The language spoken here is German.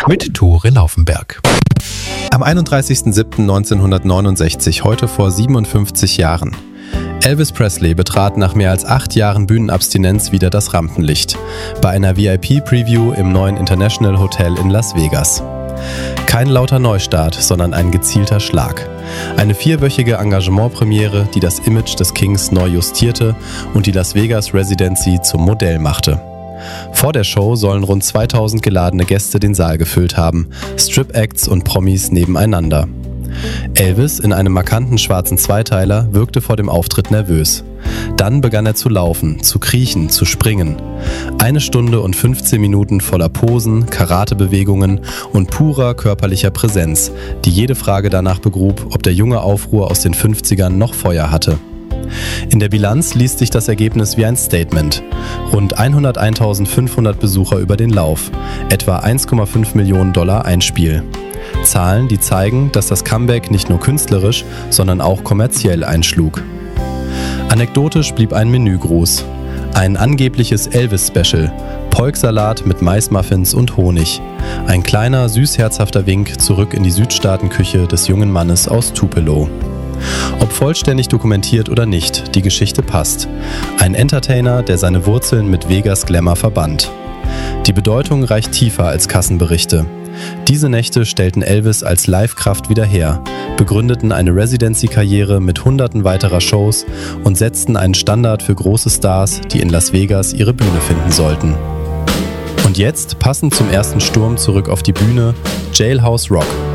mit Tore Laufenberg. Am 31.07.1969, heute vor 57 Jahren. Elvis Presley betrat nach mehr als 8 Jahren Bühnenabstinenz wieder das Rampenlicht. Bei einer VIP-Preview im neuen International Hotel in Las Vegas. Kein lauter Neustart, sondern ein gezielter Schlag. Eine 4-wöchige Engagementpremiere, die das Image des Kings neu justierte und die Las Vegas Residency zum Modell machte. Vor der Show sollen rund 2000 geladene Gäste den Saal gefüllt haben, Strip-Acts und Promis nebeneinander. Elvis in einem markanten schwarzen Zweiteiler wirkte vor dem Auftritt nervös. Dann begann er zu laufen, zu kriechen, zu springen. 1 Stunde und 15 Minuten voller Posen, Karatebewegungen und purer körperlicher Präsenz, die jede Frage danach begrub, ob der junge Aufruhr aus den 50ern noch Feuer hatte. In der Bilanz liest sich das Ergebnis wie ein Statement. Rund 101.500 Besucher über den Lauf, etwa 1,5 Millionen $ Einspiel. Zahlen, die zeigen, dass das Comeback nicht nur künstlerisch, sondern auch kommerziell einschlug. Anekdotisch blieb ein Menügruß. Ein angebliches Elvis-Special, Polksalat mit Maismuffins und Honig. Ein kleiner, süßherzhafter Wink zurück in die Südstaatenküche des jungen Mannes aus Tupelo. Ob vollständig dokumentiert oder nicht, die Geschichte passt. Ein Entertainer, der seine Wurzeln mit Vegas Glamour verband. Die Bedeutung reicht tiefer als Kassenberichte. Diese Nächte stellten Elvis als Live-Kraft wieder her, begründeten eine Residency-Karriere mit Hunderten weiterer Shows und setzten einen Standard für große Stars, die in Las Vegas ihre Bühne finden sollten. Und jetzt, passend zum ersten Sturm zurück auf die Bühne, Jailhouse Rock.